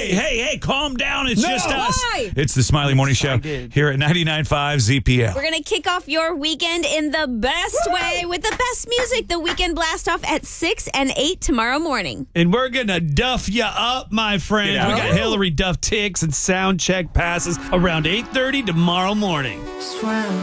Hey, calm down. It's just us. Why? It's the Smiley Morning Show Excited. here at 99.5 ZPL. We're going to kick off your weekend in the best way with the best music. The Weekend Blast Off at 6 and 8 tomorrow morning. And we're going to duff you up, my friends. We Get out. got Hillary Duff ticks and sound check passes around 8:30 tomorrow morning.